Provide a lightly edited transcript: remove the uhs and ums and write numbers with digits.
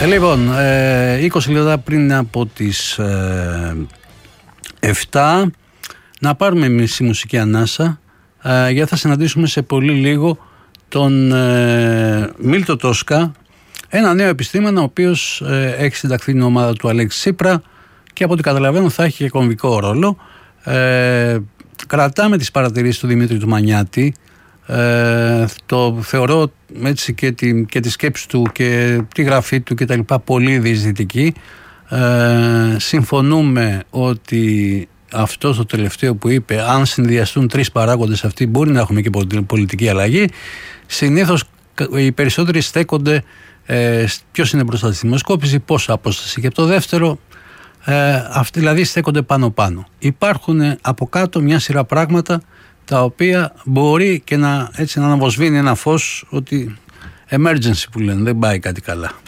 Λοιπόν, 20 λεπτά πριν από τις 7 να πάρουμε μισή μουσική ανάσα, γιατί θα συναντήσουμε σε πολύ λίγο τον Μίλτο Τόσκα, ένα νέο επιστήμονα ο οποίος έχει συνταχθεί την ομάδα του Αλέξη Τσίπρα και από ό,τι καταλαβαίνω θα έχει και κομβικό ρόλο. Κρατάμε τις παρατηρήσεις του Δημήτρη του Μανιάτη. Το θεωρώ έτσι και τη σκέψη του και τη γραφή του και τα λοιπά πολύ διεισδυτική. Συμφωνούμε ότι αυτό το τελευταίο που είπε, αν συνδυαστούν τρεις παράγοντες αυτοί, μπορεί να έχουμε και πολιτική αλλαγή. Συνήθως οι περισσότεροι στέκονται ποιος είναι μπροστά στη δημοσκόπηση, πόσα απόσταση, και το δεύτερο, αυτοί δηλαδή στέκονται πάνω. Υπάρχουν από κάτω μια σειρά πράγματα τα οποία μπορεί και να αναβοσβήνει ένα φως ότι emergency που λένε, δεν πάει κάτι καλά.